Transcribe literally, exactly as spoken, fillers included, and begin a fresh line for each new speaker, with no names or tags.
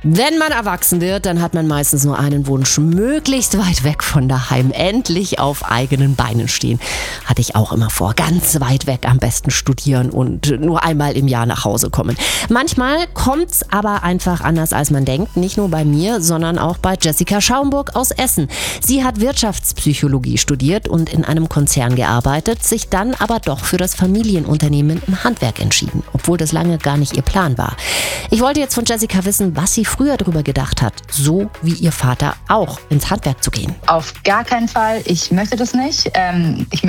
Wenn man erwachsen wird, dann hat man meistens nur einen Wunsch, möglichst weit weg von daheim, endlich auf eigenen Beinen stehen. Hatte ich auch immer vor, ganz weit weg, am besten studieren und nur einmal im Jahr nach Hause kommen. Manchmal kommt's aber einfach anders, als man denkt, nicht nur bei mir, sondern auch bei Jessica Schaumburg aus Essen. Sie hat Wirtschaftspsychologie studiert und in einem Konzern gearbeitet, sich dann aber doch für das Familienunternehmen im Handwerk entschieden, obwohl das lange gar nicht ihr Plan war. Ich wollte jetzt von Jessica wissen, was sie früher darüber gedacht hat, so wie ihr Vater auch ins Handwerk zu gehen.
Auf gar keinen Fall. Ich möchte das nicht. Ähm, ich